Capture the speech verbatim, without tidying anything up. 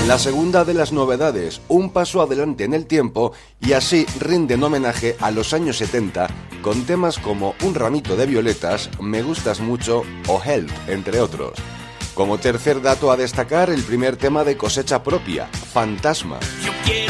La segunda de las novedades, un paso adelante en el tiempo y así rinden homenaje a los años setenta con temas como Un ramito de violetas, Me gustas mucho o Help, entre otros. Como tercer dato a destacar, el primer tema de cosecha propia, Fantasma. Yo quiero